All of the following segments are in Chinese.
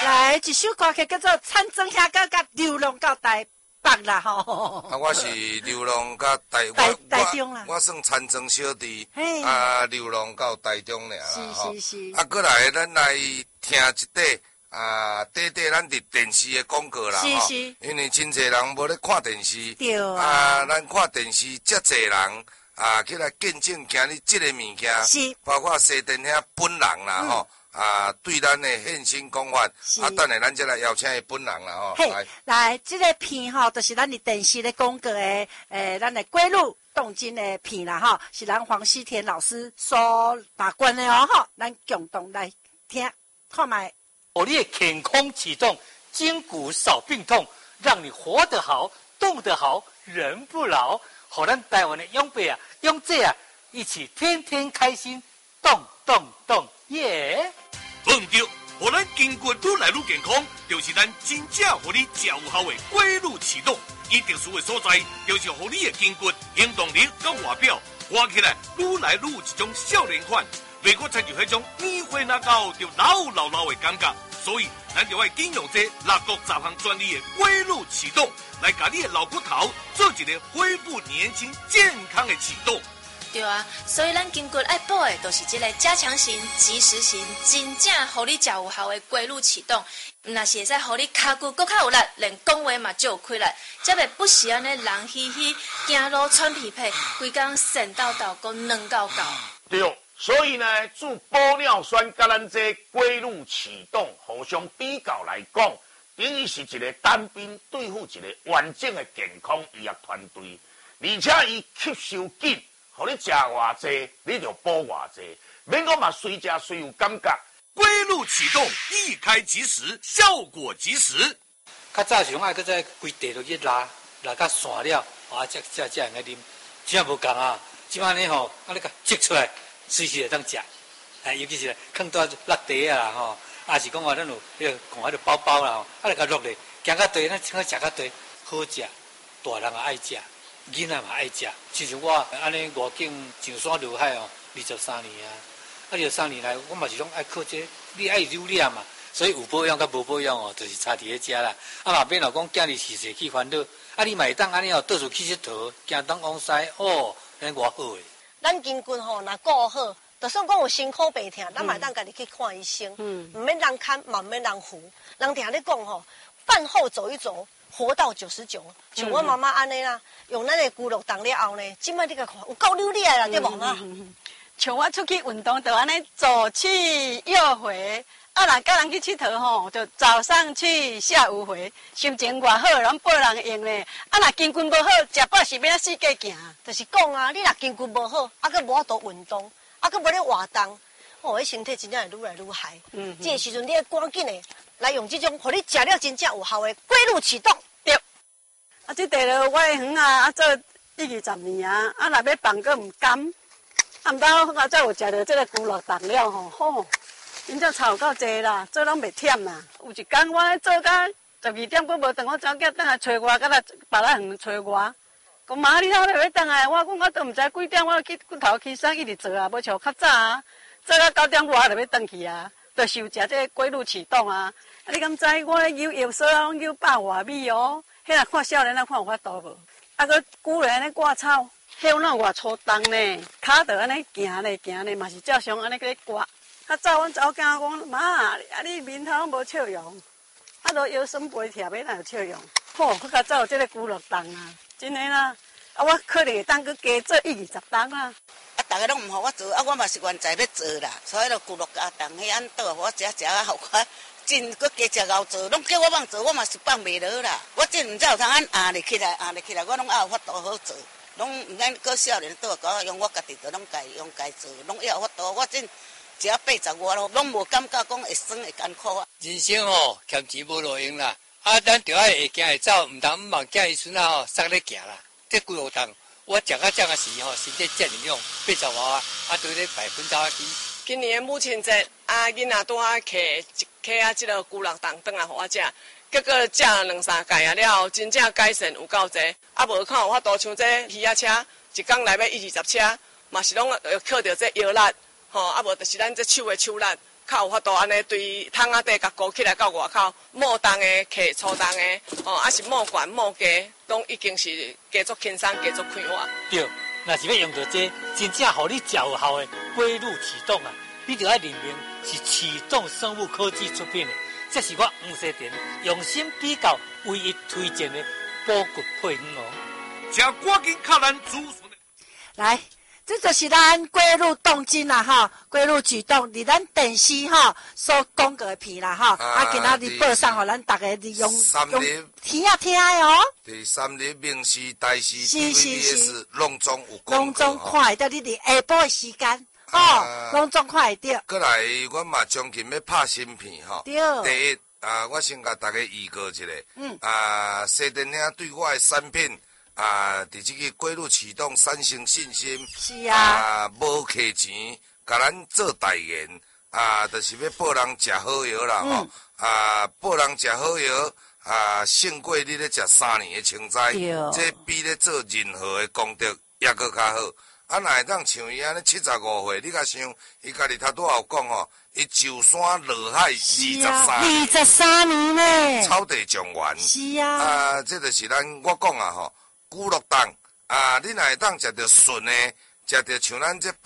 来一首歌曲叫做《参政遐甲流浪到台北》啦吼。 啊，我是流浪到台中啦， 我算参政小弟，流浪到台中尔啦吼。是。 啊，过来咱来听一块咱伫电视的广告啦吼。因为真侪人无咧看电视， 对啊。 咱看电视遮侪人起来见证今日即个物件， 是。 包括西电遐本人啦吼。对咱的献身讲法，等下咱再来邀请伊本人啦吼。 来，这个片吼，就是咱伫电视咧广告的，咱的归路动金的片啦吼，是咱黄西田老师所把关的哦吼，咱共同来听看卖。 我你的健康启动，筋骨少病痛，让你活得好，动得好，人不老。好，咱台湾的永辈啊，用这啊，一起天天开心，动动动，耶！ 唔对，互咱筋骨愈来愈健康，就是咱真正互你最有效的规律启动。伊特殊的所在，就是互你的筋骨行动力甲外表看起来愈来愈有一种少年款，袂阁参照迄种年岁那到就老的感觉。所以，咱就要应用这6国10项专利的规律启动，来甲你的老骨头做一个恢复年轻健康的启动。 对啊，所以咱筋骨爱补的，都是这个加强型、及时型，真正互你较有效的规律启动。那是会使互你脚骨更较有力，连讲话嘛就有气力，才袂不时安尼人嘻嘻，走路喘屁屁，规工神叨叨，讲软到到。 对，所以呢，做玻尿酸甲咱这规律启动互相比较来讲，等于是一个单兵对付一个完整的健康医学团队，而且伊吸收紧。互你食偌济，你就补偌济，免讲嘛随食随有感觉。 规律启动，一开即时，效果及时。 较早是讲爱搁在规地落去拉到散了，才用来啉。现在无共啊，即摆呢吼，你甲挤出来，随时会当食。尤其是放到落地啊吼，是讲咱有讲迄个包包啦吼，你甲落来，行到地，咱请食到地，好食，大人也爱食。囡仔嘛爱食，其实我安尼外景上山下海哦，23年啊，23年来我嘛是拢爱靠这，你爱留念嘛，所以有保养甲无保养哦，就是差伫咧遮啦。嘛免老讲今日是谁去烦恼，你嘛会当安尼哦，到处去佚佗，行东往西哦，安尼偌好诶。 咱筋骨吼，若顾好，就算讲有辛苦病痛，咱嘛当家己去看医生，唔免人看，嘛唔免人扶。人定咧讲吼，饭后走一走。活到99，像我妈妈安尼啦，用咱的骨肉当了后呢，即摆你甲看有够流利啦，对无嘛？ 像我出去运动，就安尼左去右回，若甲人去佚佗吼，就早上去，下午回，心情偌好，咱报人用咧。若筋骨无好，食饱是要四界行。 就是讲啊，你若筋骨无好，搁无法度运动，搁无咧活动，迄身体真正会愈来愈害。这个时阵你要赶紧的来用这种，互你食了真正有效的规律启动。 对。这地了我的园做20年啊，若要放个唔甘，毋到再有食到这个骨肉冻了吼，真正差有够济啦，做拢袂忝啦。有一天我做到12点，我无等我走囝倒来找我，甲来别来园找我。讲妈，你哪要倒来？我讲我都毋知几点，我去骨头起身一直做啊，无像较早啊，做到9点外就要倒去啊，就受食这个规律启动啊。你敢知我咧游泳所拢游100外米哦？迄若看少年仔看有法度无？搁久咧安尼挂草，迄哪偌粗重呢？骹着安尼行咧，嘛是照常安尼去挂。较早阮查某囝讲妈，你面头拢无笑容，都腰酸背痛，要哪有笑容？好，较早有这个骨肉冻啊，真诶啦。我可能会当去加做120担啊。 大家拢唔互我做，我嘛是原在要做啦，所以就骨肉加冻迄安倒，我食互我。真搁加食熬做，拢叫我放做，我嘛是放袂落啦。我真毋知有通按压入起来，我拢也有法度好做。拢毋免搁少年倒甲我用，我家己就拢用家做，拢也有法度。我真只要80外咯，拢无感觉讲会酸会艰苦啊。 人生吼，欠钱无路用啦。咱着爱会行会走，毋通望囝伊孙仔吼塞咧行啦。这骨肉冻，我食到这个时吼，身体正能量80外对咧100分走去。 今年母亲节，囡仔拄啊摕即个骨肉冻转来互我食，结果食了2-3届啊了后，真正改善有够济。无看有法度像这鱼仔车，一工内要120车，嘛是拢靠着这腰力，无就是咱这手的手力， 较有法度安尼对桶仔底甲勾起来到外口，摸重的、摕粗重的，还是摸悬摸低，拢已经是加足轻松、加足快活。 对，若是要用到这真正互你较有效的龟鹿启动啊，你就要认明是启动生物科技出品的，这是我黄世田用心比较唯一推荐的补骨配方哦。 请赶紧靠咱子孙来。这就是咱龟鹿动筋啦，哈，龟鹿举动，伫咱电视哈所讲过的片啦，哈，今仔日报上，互咱大家利用听啊听哦。 第三日明视、台视、TVBS 拢总有讲。 拢总看会到你伫下晡的时间，哦，拢总看会到。 过来，我嘛将近要拍新片吼。 对。 第一我先甲大家预告一下。西电兄对我的产品。伫这个龟鹿启动产生信心， 是啊， 无客钱，甲咱做代言，就是要报人食好药啦吼，报人食好药，胜过你咧食3年的青菜，这比咧做任何的功德也搁较好。若会当像伊安尼75岁，你甲想，伊家己头拄有讲吼，伊上山落海 23年呢， 草地状元。 是啊， 这就是我讲吼。骨碌冻你若会当食着顺的，食着像咱这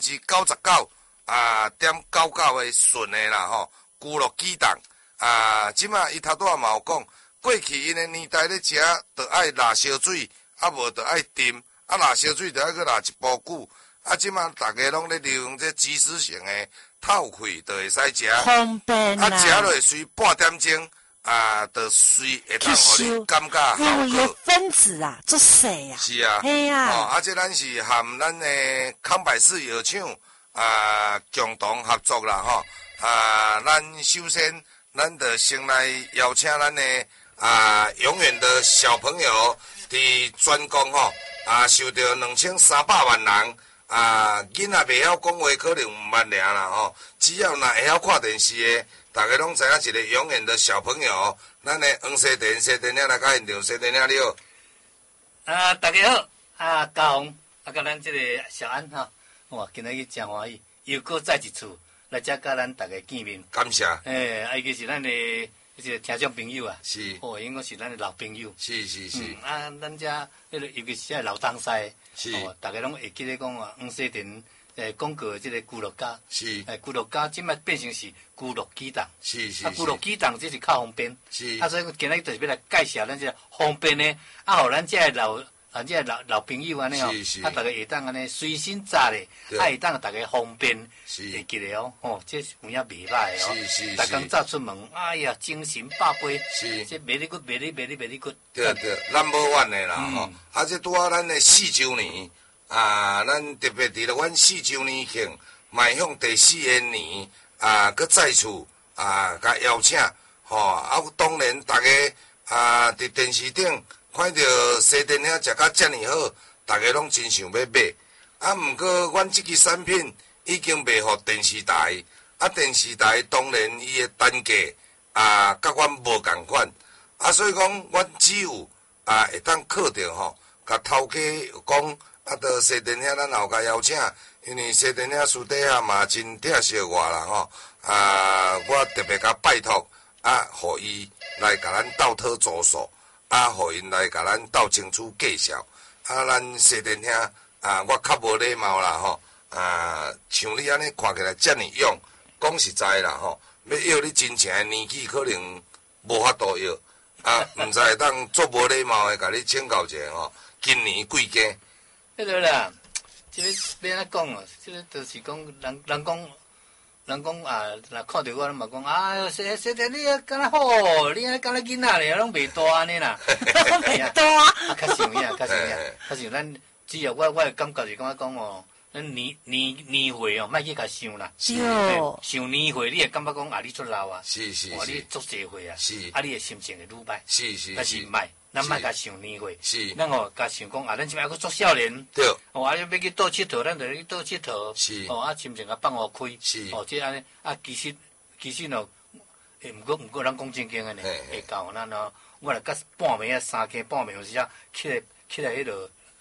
99%点99的顺的啦吼，骨碌鸡冻即马伊头拄仔嘛有讲，过去因的年代咧食，着爱辣烧水，无着爱炖，辣烧水着爱去辣一煲久，即马大家拢咧利用这即时性的透气，就会使食， 方便啦， 食落随半点钟。就随会当互你感觉效果。 因为分子足细啊。 是啊。 嘿啊。 这咱是含咱的康百氏药厂共同合作啦吼。咱首先，咱就先来邀请咱的永远的小朋友伫全国吼受到2300万人囡仔袂晓讲话可能5万尔啦吼。只要若会晓看电视的。大家拢知影一个永远的小朋友，咱的黄世田兄来到现场，世田兄你好。 大家好，嘉宏，甲咱这个小安哈，哇，今日真欢喜，又搁再一次来遮甲咱大家见面。 感谢。 伊个是咱的这个听众朋友啊， 是。 应该是咱的老朋友。 是。 咱遮迄个尤其是在老东西， 是。 大家拢会记得讲黄世田。广告的这个咕噜加是， 咕噜加即摆变成是咕噜鸡蛋， 是， 咕噜鸡蛋这是较方便， 是， 所以今日就是要来介绍咱这个方便的，互咱这个老朋友安尼哦，大家会当安尼随身载咧，会当大家方便会记得哦，这有影袂歹哦， 是， 逐工早出门，哎呀，精神百倍， 是， 这very good，very good， 对，number one 的啦吼，这拄啊咱的4周年。咱特别伫咧阮4周年庆，迈向第4个年，搁再次甲邀请，当然大家伫电视顶看到西田兄食甲遮尔好，大家拢真想要买。毋过阮即支产品已经卖互电视台，电视台当然伊的单价甲阮无共款，所以讲阮只有会当靠着吼，甲头家讲。到西田兄，咱也有甲邀请，因为西田兄私底下嘛真疼惜我啦吼。我特别甲拜托，互伊来甲咱斗讨助数，互因来甲咱斗清楚介绍。咱西田兄，我较无礼貌啦吼。像你安尼看起来遮尔勇，讲实在啦吼，要要你真正的年纪可能无法度要。毋知会当做无礼貌的甲你请教一下吼。今年贵庚？ 迄个啦，这个要安怎讲哦？这个就是讲，人讲若看到我，嘛讲西田你敢若好，你安敢若囡仔咧，拢袂大安尼啦， 袂大。 较像咱只要我的感觉是感觉讲哦，咱年岁哦，莫去甲想啦。想年岁，你会感觉讲你出老啊， 是， 你足济岁啊， 是， 你的心情会愈歹， 是， 但是毋歹。咱莫甲想年岁， 是， 咱甲想讲咱即摆还阁足少年， 对， 要去倒佚佗，咱就去倒佚佗， 是， 心情放互开， 是， 这安尼，其实咯，毋过咱讲正经诶呢，会到咱我来甲半暝3更半暝有时起来迄落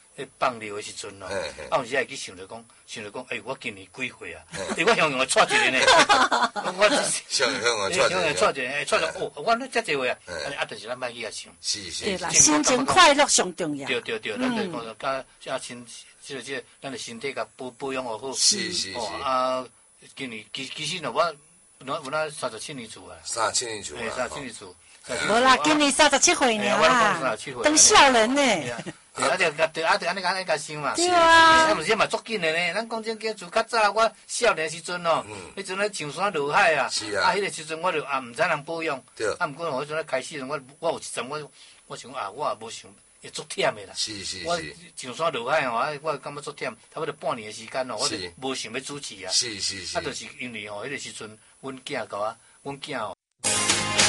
放尿的时阵哦，啊，有时会去想着讲，我今年几岁啊？我向用带一个呢，我向用带一个， 哦，我那遮济岁啊，就是咱莫去遐想。 对啦，心情快乐上重要。 对，咱就讲甲身，即个咱的身体甲保养好。 是。 啊，今年其实呢，我37年做啊。 37年做。 37年做。 无啦，今年37岁呢啦，当少年呢。 就安尼甲想嘛。 对啊。 啊，毋是嘛足紧的呢。咱讲真叫做较早，我少年时阵哦，迄阵咧上山落海啊。 是啊。 迄个时阵我就毋知人保养。 对。 毋过我迄阵开始，我有一阵我想我也无想。会足忝的啦，我上山落海吼，我感觉足忝，差不多半年的时间哦，我就无想要主持啊。 是。 啊，就是因为吼，迄个时阵，阮囝甲阮囝哦。